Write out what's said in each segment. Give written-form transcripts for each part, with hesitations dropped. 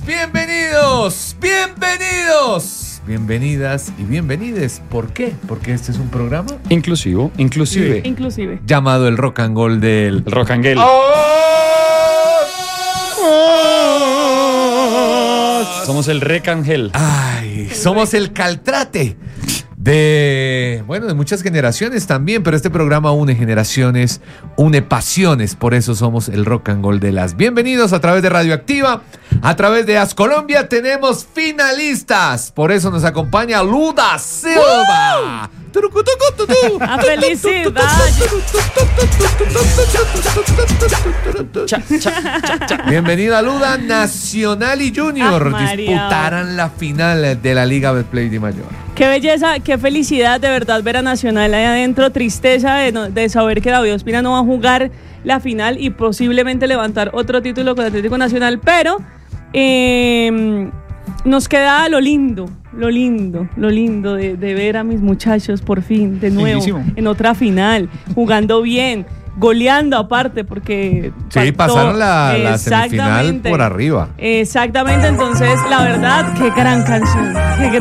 Bienvenidos, bienvenidas y bienvenides. ¿Por qué? Porque este es un programa inclusive llamado el Rock and Roll del Rock and Roll. Somos el Recangel. Ay, somos el Caltrate de muchas generaciones también, pero este programa une generaciones, une pasiones, por eso somos el Rock and Roll de las. Bienvenidos a través de Radioactiva, a través de As Colombia, tenemos finalistas, por eso nos acompaña Luda Silva. ¡A felicidad! Bienvenida Luda. Nacional y Junior disputarán la final de la Liga Betplay de Mayor. Qué belleza, qué felicidad de verdad ver a Nacional ahí adentro. Tristeza de saber que David Ospina no va a jugar la final y posiblemente levantar otro título con Atlético Nacional, pero nos queda lo lindo de ver a mis muchachos por fin de nuevo en otra final, jugando bien, goleando aparte, porque pasaron la semifinal por arriba. Exactamente, entonces la verdad, qué gran canción.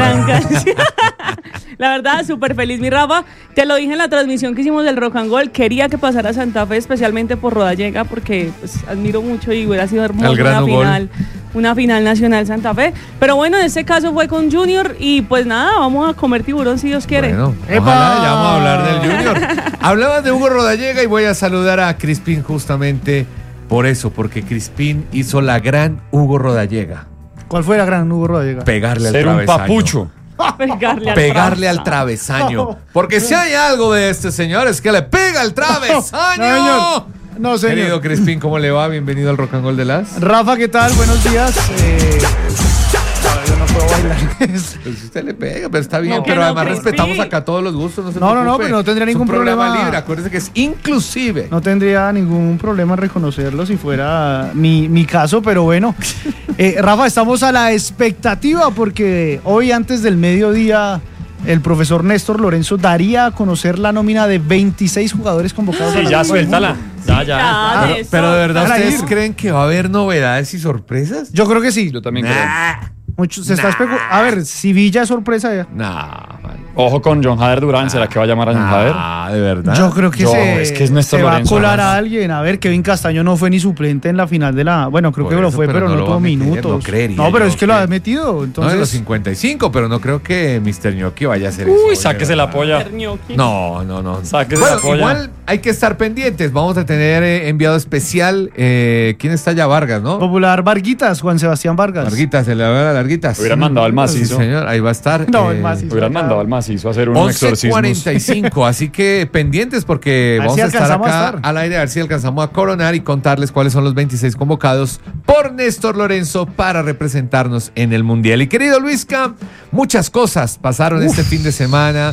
La verdad, súper feliz, mi Rafa. Te lo dije en la transmisión que hicimos del Rock and Roll. Quería que pasara Santa Fe, especialmente por Rodallega, porque pues, admiro mucho y hubiera sido hermoso una final nacional Santa Fe. Pero bueno, en este caso fue con Junior y pues nada, vamos a comer tiburón si Dios quiere. Bueno, ojalá, ya vamos a hablar del Junior. Hablabas de Hugo Rodallega y voy a saludar a Crispín justamente por eso, porque Crispín hizo la gran Hugo Rodallega. ¿Cuál fue la gran Hugo Rodallega? Pegarle al Ser travesaño. un papucho. Pegarle al travesaño. Porque si hay algo de este señor es que le pega al travesaño. No, señor. Querido Crispín, ¿cómo le va? Bienvenido al Rock and Roll de las. Rafa, ¿qué tal? Buenos días. Yo no puedo bailar. Pues usted le pega, pero está bien. No, pero además Crispín, respetamos acá todos los gustos. No, pero no tendría ningún problema. Es un programa libre, acuérdese que es inclusive. No tendría ningún problema en reconocerlo si fuera mi caso, pero bueno. Rafa, estamos a la expectativa porque hoy antes del mediodía el profesor Néstor Lorenzo daría a conocer la nómina de 26 jugadores convocados. Sí, ya suéltala. Ya. Pero de verdad, ¿ustedes creen que va a haber novedades y sorpresas? Yo creo que sí. Yo también creo. A ver, si Villa es sorpresa ya. Ojo con John Jader Durán, ¿será que va a llamar a John Jader? ¿De verdad? Yo creo que es Néstor se va Lorenzo, a colar ¿no? a alguien. A ver, Kevin Castaño no fue ni suplente en la final de la... Bueno, creo que lo fue, pero no tuvo minutos. No, pero es que lo ha metido. Entonces... No, de los 55, pero no creo que Mr. Gnocchi vaya a hacer eso. Uy, sáquese la polla. No. Sáquese la polla. Igual hay que estar pendientes. Vamos a tener enviado especial. ¿Quién está allá? Vargas, ¿no? Popular Varguitas, Juan Sebastián Vargas. Varguitas, se le va a dar Larguitas. Hubieran mandado al macizo. Sí, señor, ahí va a estar. No, el macizo. Hubieran mandado al macizo a hacer un exorcismo. 11:45, así que pendientes porque vamos a estar acá al aire a ver si alcanzamos a coronar y contarles cuáles son los 26 convocados por Néstor Lorenzo para representarnos en el Mundial. Y querido Luisca, muchas cosas pasaron este fin de semana.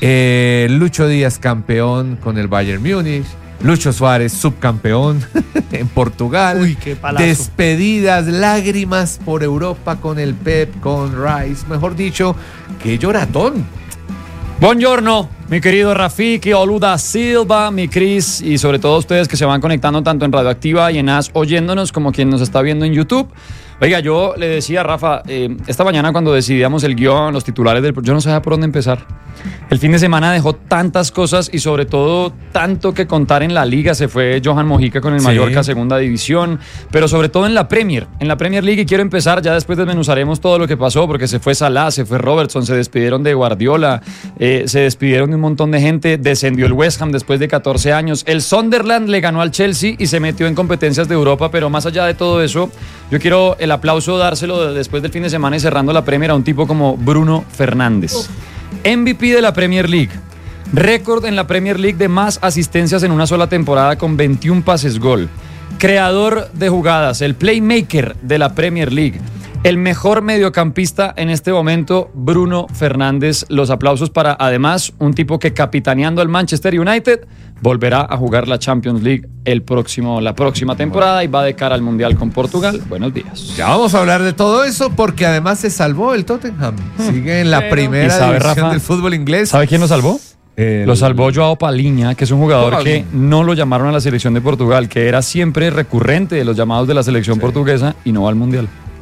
Lucho Díaz campeón con el Bayern Múnich. Lucho Suárez, subcampeón en Portugal. Uy, qué palazo. Despedidas, lágrimas por Europa con el Pep, con Rice. Mejor dicho, qué lloratón. Buongiorno, mi querido Rafiki, Oluda Silva, mi Cris y sobre todo ustedes que se van conectando tanto en Radioactiva y en AS oyéndonos como quien nos está viendo en YouTube. Oiga, yo le decía a Rafa, esta mañana cuando decidíamos el guión, los titulares yo no sabía por dónde empezar. El fin de semana dejó tantas cosas y sobre todo tanto que contar en la liga. Se fue Johan Mojica con el Mallorca, segunda división, pero sobre todo en la Premier League. Y quiero empezar, ya después desmenuzaremos todo lo que pasó, porque se fue Salah, se fue Robertson, se despidieron de Guardiola, se despidieron de un montón de gente, descendió el West Ham después de 14 años, el Sunderland le ganó al Chelsea y se metió en competencias de Europa, pero más allá de todo eso, yo quiero el aplauso dárselo después del fin de semana y cerrando la Premier a un tipo como Bruno Fernández. MVP de la Premier League, récord en la Premier League de más asistencias en una sola temporada con 21 pases gol, creador de jugadas, el playmaker de la Premier League, el mejor mediocampista en este momento, Bruno Fernández. Los aplausos para, además, un tipo que capitaneando al Manchester United volverá a jugar la Champions League la próxima temporada y va de cara al Mundial con Portugal. Buenos días. Ya vamos a hablar de todo eso porque además se salvó el Tottenham. Sigue en la primera división, Rafa, del fútbol inglés. ¿Sabe quién lo salvó? Lo salvó Joao Palhinha, que es un jugador que no lo llamaron a la selección de Portugal, que era siempre recurrente de los llamados de la selección portuguesa y no va al Mundial.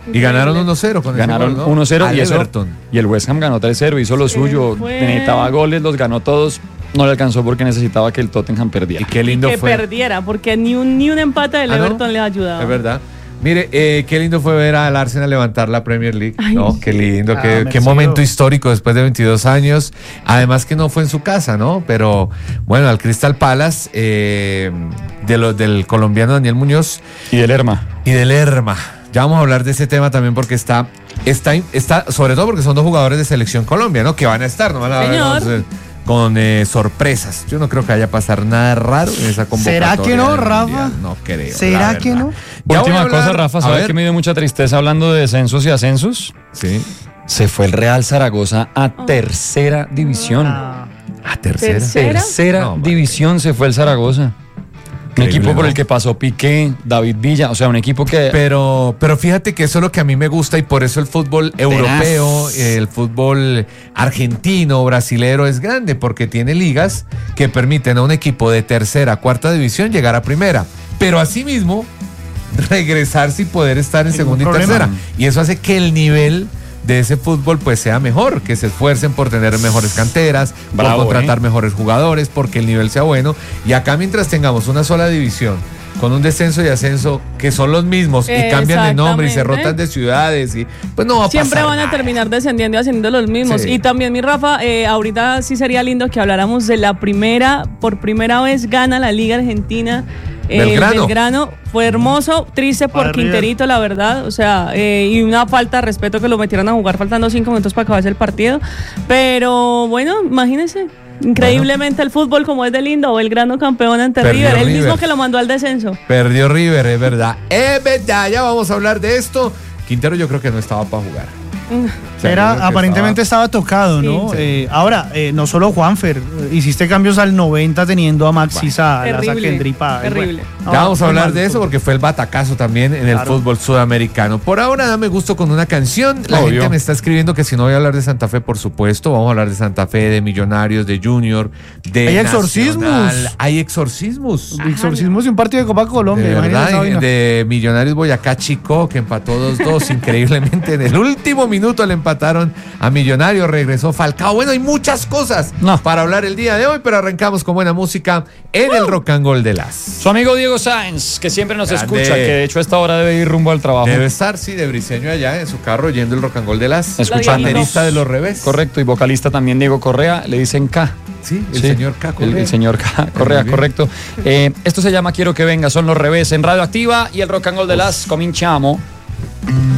Y ganaron 1-0 con Ganaron ese gol, ¿no? 1-0 y el West Ham ganó 3-0, hizo lo suyo, necesitaba goles, los ganó todos. No le alcanzó porque necesitaba que el Tottenham perdiera. Y qué lindo que fue. Que perdiera, porque ni un empate del Everton le ayudaba. Es verdad. Mire, qué lindo fue ver al Arsenal levantar la Premier League. Ay, ¿no? Qué lindo, qué momento histórico después de 22 años. Además que no fue en su casa, ¿no? Pero bueno, al Crystal Palace, del colombiano Daniel Muñoz. Y del Lerma. Ya vamos a hablar de ese tema también porque está sobre todo porque son dos jugadores de Selección Colombia, ¿no? Que van a estar, no van a ver con sorpresas. Yo no creo que vaya a pasar nada raro en esa convocatoria. ¿Será que no, Rafa? No creo. ¿Será que no? Última cosa, Rafa, ¿sabes qué me dio mucha tristeza hablando de descensos y ascensos? Sí. Se fue el Real Zaragoza a tercera división. ¿A tercera? Tercera división se fue el Zaragoza. Un equipo por el que pasó Piqué, David Villa, o sea, un equipo que... Pero fíjate que eso es lo que a mí me gusta y por eso el fútbol europeo, el fútbol argentino, brasilero es grande, porque tiene ligas que permiten a un equipo de tercera, cuarta división llegar a primera, pero asimismo regresarse y poder estar en segunda y tercera. Y eso hace que el nivel de ese fútbol pues sea mejor, que se esfuercen por tener mejores canteras, por contratar mejores jugadores, porque el nivel sea bueno. Y acá mientras tengamos una sola división con un descenso y ascenso que son los mismos y cambian de nombre y se rotan de ciudades y pues no va a pasar siempre van a nada. Terminar descendiendo y ascendiendo los mismos. Sí. Y también, mi Rafa, ahorita sí sería lindo que habláramos de por primera vez gana la Liga Argentina. Belgrano fue hermoso, triste por Quinterito, la verdad, o sea, y una falta de respeto que lo metieron a jugar faltando 5 minutos para acabarse el partido, pero bueno, imagínense, increíblemente el fútbol como es de lindo, Belgrano campeón ante River, el mismo que lo mandó al descenso. Perdió River, es verdad, ya vamos a hablar de esto. Quintero yo creo que no estaba para jugar. O sea, aparentemente estaba tocado, ¿no? Sí. Ahora, no solo Juanfer, hiciste cambios al 90 teniendo a Maxi Salas, a Kendry Páez. Terrible. Bueno, ya vamos a hablar de eso porque fue el batacazo también en el fútbol sudamericano. Por ahora dame gusto con una canción. La gente me está escribiendo que si no voy a hablar de Santa Fe, por supuesto. Vamos a hablar de Santa Fe, de Millonarios, de Junior, de Hay exorcismos. Hay exorcismos. Exorcismos y un partido de Copa Colombia. De verdad, de Millonarios Boyacá Chico, que empató 2-2 increíblemente en el último minuto le empataron a Millonarios, regresó Falcao. Bueno, hay muchas cosas para hablar el día de hoy, pero arrancamos con buena música en el Rock and Roll de las. Su amigo Diego Sáenz, que siempre nos escucha, que de hecho a esta hora debe ir rumbo al trabajo. Debe estar, sí, de briseño allá en su carro yendo el Rock and Roll de las. Baterista de Los Revés. Correcto, y vocalista también Diego Correa, le dicen K. Sí, señor K. Correa. El señor K. Correa, correcto. Esto se llama Quiero que venga, son Los Revés en Radio Activa y el Rock and Roll de las cominciamo.